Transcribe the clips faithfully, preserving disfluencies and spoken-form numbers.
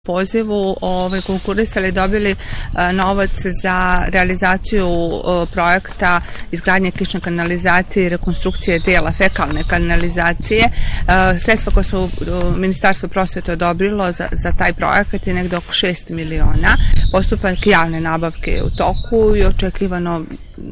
pozivu ovaj, konkurisali i dobili a, novac za realizaciju a, projekta izgradnje kišne kanalizacije i rekonstrukcije dela fekalne kanalizacije. A, sredstva koje su a, Ministarstvo prosvete odobrilo za, za taj projekat je negde oko šest miliona. Postupak javne nabavke je u toku i očekivano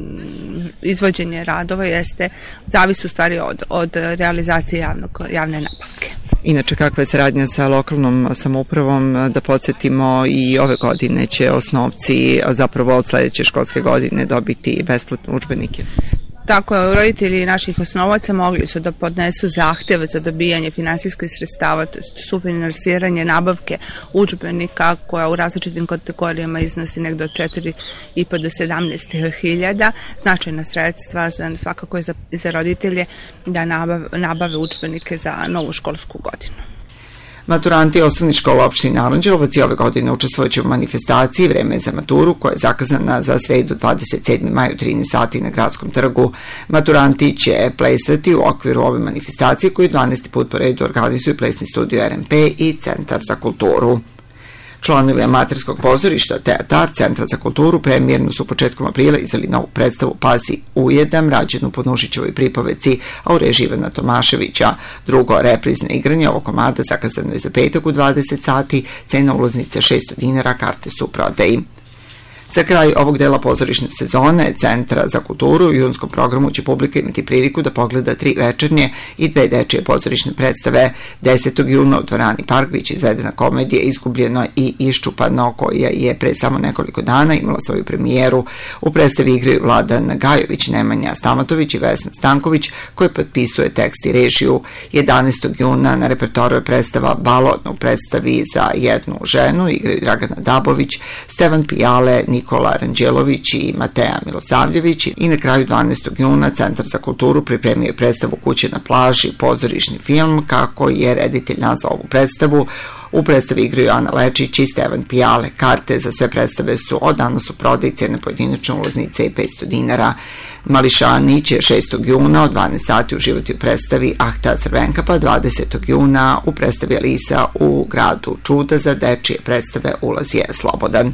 izvođenje radova jeste, zavisi u stvari od, od realizacije javnog, javne nabavke. Inače, kakva je saradnja sa lokalnom samoupravom? Da podsjetimo, i ove godine će osnovci zapravo od sledeće školske godine dobiti besplatne udžbenike. Tako je, roditelji naših osnovaca mogli su da podnesu zahteve za dobijanje finansijskih sredstava, sufinansiranje nabavke udžbenika koja u različitim kategorijama iznosi negde od četiri i po do sedamnaest hiljada. Značajna sredstva za, svakako je za, za roditelje da nabave, nabave udžbenike za novu školsku godinu. Maturanti osnovnih škola opštine Aranđelovac i ove godine učestvojeće u manifestaciji Vreme za maturu, koja je zakazana za sredu dvadeset sedmog maja u trinaest sati na Gradskom trgu. Maturanti će plesati u okviru ove manifestacije koju dvanaesti put po redu organizuju Plesni studio R M P i Centar za kulturu. Članovi amaterskog pozorišta Teatar Centra za kulturu premijerno su početkom aprila izveli novu predstavu Pazi ujedam, rađenu po Nušićevoj pripoveci, a u režiji Ivana Tomaševića. Drugo reprizno igranje ovog komada zakazano je za petak u dvadeset sati, cena ulaznice šesto dinara, karte su u prodaji. Za kraj ovog dela pozorišne sezone Centra za kulturu u junskom programu će publika imati priliku da pogleda tri večernje i dve dečije pozorišne predstave. desetog juna u dvorani Park biće izvedena komedija Izgubljeno i iščupano, koja je pre samo nekoliko dana imala svoju premijeru. U predstavi igraju Vladan Gajović, Nemanja Stamatović i Vesna Stanković, koji potpisuje tekst i režiju. jedanaestog juna na repertoaru je predstava Balotno u predstavi Za jednu ženu, igraju Dragana Dabović, Stevan Pijale, Nikola Ranđelović i Mateja Milosavljević. I na kraju dvanaestog juna Centar za kulturu pripremio je predstavu Kuće na plaži, pozorišni film, kako je reditelj nazvao ovu predstavu. U predstavi igraju Ana Lečić i Stevan Pijale. Karte za sve predstave su od danas u prodaji, cena pojedinačne ulaznice i petsto dinara. Mališani će šestog juna od dvanaest sati uživati u predstavi Ahta Crvenka, pa dvadesetog juna u predstavi Alisa u gradu čuda. Za dečije predstave ulaz je slobodan.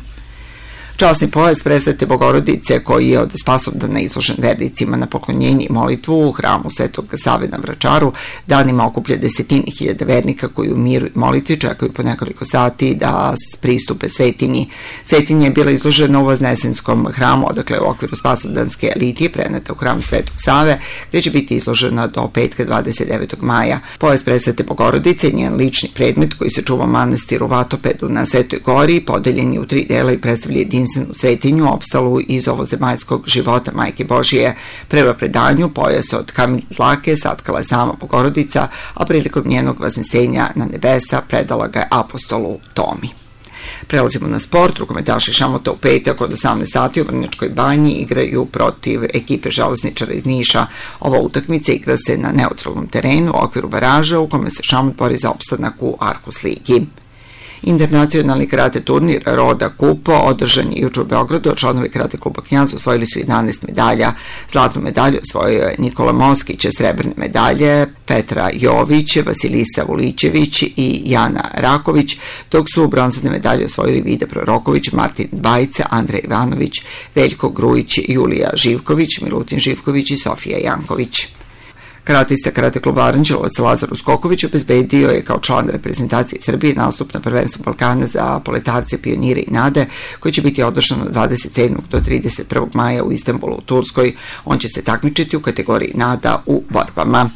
Časni pojas Presvete Bogorodice, koji je od Spasovdana izložen vernicima na poklonjenje i molitvu u hramu Svetog Save na Vračaru, danima okuplja desetine hiljada vernika koji u miru i molitvi čekaju po nekoliko sati da pristupe svetinji. Svetinja je bila izložena u Voznesenskom hramu, odakle u okviru Spasovdanske litije preneta u hram Svetog Save, gde će biti izložena do petka dvadeset devetog maja. Pojas Presvete Bogorodice je njen lični predmet koji se čuva u manastiru Vatopedu na Svetoj gori, podeljen je u tri dela i predstavlja jedinstven svetinju opstalu iz ovozemaljskog života Majke Božije. Prema predanju pojas od kamen dlake satkala je sama Bogorodica, a prilikom njenog vaznesenja na nebesa predala ga je apostolu Tomi. Prelazimo na sport. Rukometaši Šamota u petak od osamnaest sati u Vrnjačkoj banji igraju protiv ekipe železničara iz Niša. Ova utakmica igra se na neutralnom terenu u okviru baraža u kome se Šamot bori za opstanak u Arkus ligi. Internacionalni karate turnir Roda Kupo održan je juče u Beogradu, a članovi karate kluba Knjaz osvojili su jedanaest medalja. Zlatnu medalju osvojio je Nikola Moskić, srebrne medalje Petra Jović, Vasilisa Vulićević i Jana Raković, dok su bronzane medalje osvojili Vida Proroković, Martin Bajca, Andrej Ivanović, Veljko Grujić, Julija Živković, Milutin Živković i Sofija Janković. Karatista karate kluba Aranđelovac Lazar Uskoković obezbedio je kao član reprezentacije Srbije nastup na prvenstvu Balkana za poletarce, pionire i nade, koji će biti održan od dvadeset sedmog do trideset prvog maja u Istanbulu u Turskoj. On će se takmičiti u kategoriji nada u borbama.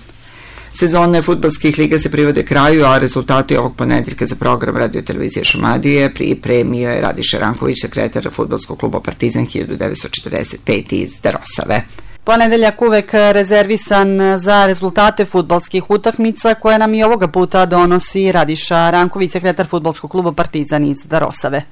Sezone fudbalskih liga se privode kraju, a rezultati ovog ponedeljka za program Radio televizije Šumadije pripremio je Radiša Ranković, sekretar fudbalskog kluba Partizan hiljadu devetsto četrdeset pete iz Darosave. Ponedeljak uvek rezervisan za rezultate fudbalskih utakmica koje nam i ovoga puta donosi Radiša Ranković, sekretar fudbalskog kluba Partizan iz Darosave.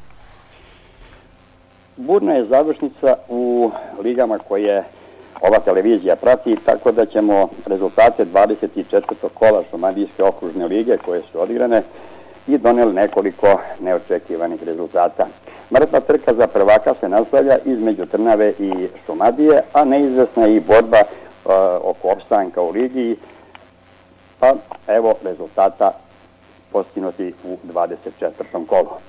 Burna je završnica u ligama koje ova televizija prati, tako da ćemo rezultate dvadeset četvrtog kola Šumadijske okružne lige koje su odigrane i doneli nekoliko neočekivanih rezultata. Mrtva trka za prvaka se nastavlja između Trnave i Šumadije, a neizvesna je i borba uh, oko opstanka u ligi. Pa evo rezultata postignuti u dvadeset četvrtom kolu.